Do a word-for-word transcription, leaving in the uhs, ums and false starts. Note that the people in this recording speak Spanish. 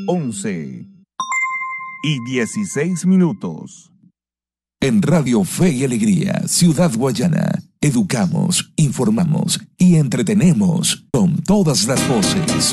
once y dieciséis minutos. En Radio Fe y Alegría, Ciudad Guayana, educamos, informamos y entretenemos con todas las voces.